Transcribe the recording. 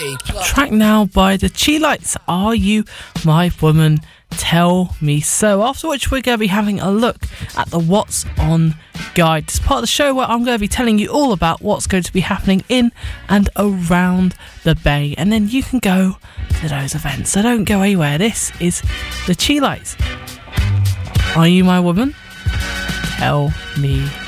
Track now by the Chi-Lites. Are You My Woman? Tell Me So. After which we're going to be having a look at the What's On guide. It's part of the show where I'm going to be telling you all about what's going to be happening in and around the Bay, and then you can go to those events. So don't go anywhere. This is the Chi-Lites. Are You My Woman? Tell Me